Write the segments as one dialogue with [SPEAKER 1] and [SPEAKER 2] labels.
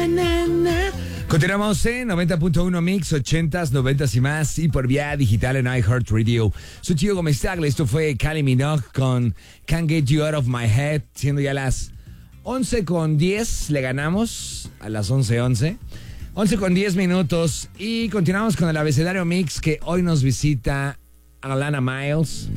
[SPEAKER 1] Continuamos en 90.1 Mix, 80s, 90s y más, y por vía digital en iHeartRadio. Soy Gio Gómez Tagle, esto fue Kylie Minogue con Can't Get You Out of My Head, siendo ya las 11:10, le ganamos a las 11:11. 11:10 minutos, y continuamos con el abecedario Mix, que hoy nos visita Alana Miles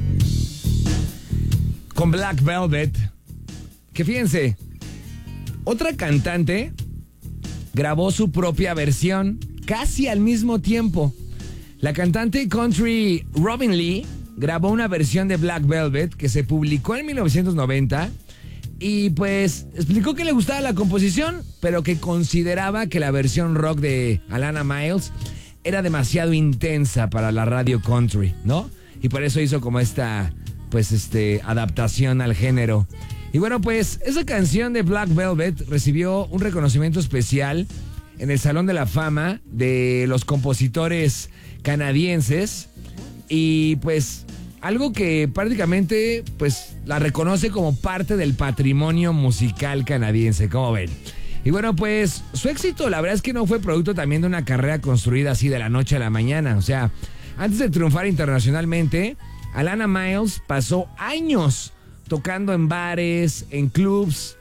[SPEAKER 1] con Black Velvet, que fíjense, otra cantante grabó su propia versión casi al mismo tiempo. La cantante country Robin Lee grabó una versión de Black Velvet que se publicó en 1990 y pues explicó que le gustaba la composición, pero que consideraba que la versión rock de Alana Miles era demasiado intensa para la radio country, ¿no? Y por eso hizo como esta, adaptación al género. Y bueno, pues esa canción de Black Velvet recibió un reconocimiento especial en el Salón de la Fama de los compositores canadienses, y pues algo que prácticamente pues la reconoce como parte del patrimonio musical canadiense, como ven. Y bueno, pues su éxito, la verdad es que no fue producto también de una carrera construida así de la noche a la mañana. O sea, antes de triunfar internacionalmente, Alana Miles pasó años tocando en bares, en clubs,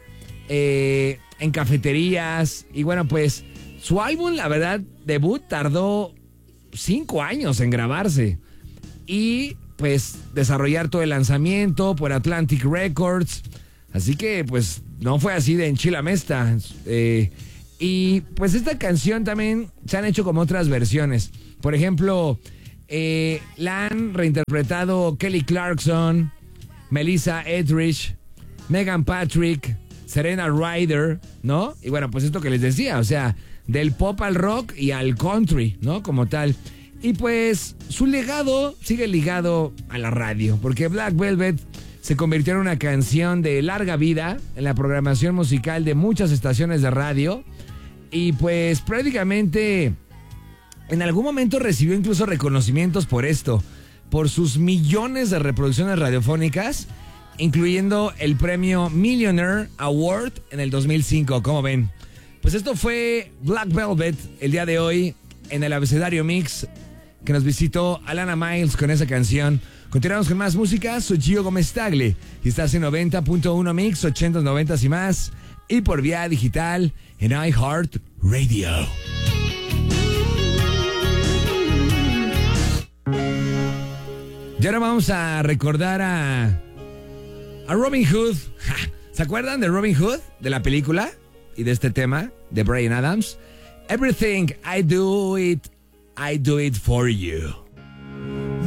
[SPEAKER 1] en cafeterías. Y bueno, pues su álbum, la verdad, debut tardó 5 años en grabarse. Y pues desarrollar todo el lanzamiento por Atlantic Records. Así que pues no fue así de enchilamesta. Y pues esta canción también se han hecho como otras versiones. Por ejemplo, la han reinterpretado Kelly Clarkson, Melissa Etheridge, Megan Patrick, Serena Ryder, ¿no? Y bueno, pues esto que les decía, o sea, del pop al rock y al country, ¿no? Como tal. Y pues su legado sigue ligado a la radio, porque Black Velvet se convirtió en una canción de larga vida en la programación musical de muchas estaciones de radio. Y pues prácticamente en algún momento recibió incluso reconocimientos por esto, por sus millones de reproducciones radiofónicas, incluyendo el premio Millionaire Award en el 2005, ¿cómo ven? Pues esto fue Black Velvet el día de hoy en el abecedario Mix, que nos visitó Alana Miles con esa canción. Continuamos con más música, soy Gio Gómez Tagle y estás en 90.1 Mix, 80s, 90s y más, y por vía digital en iHeartRadio. Y ahora vamos a recordar a Robin Hood. ¿Se acuerdan de Robin Hood? De la película y de este tema de Bryan Adams. Everything I do it for you.